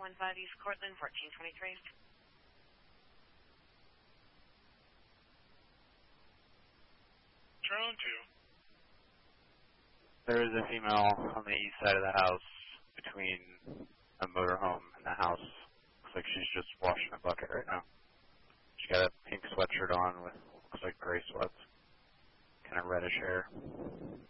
East Cortland, 1423. Turn on 2. There is a female on the east side of the house between a motorhome and the house. Looks like she's just washing a bucket right now. She got a pink sweatshirt on with, looks like gray sweats. Kind of reddish hair.